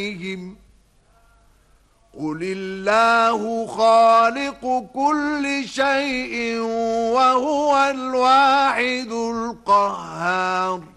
قل الله خالق كل شيء وهو الواحد القهار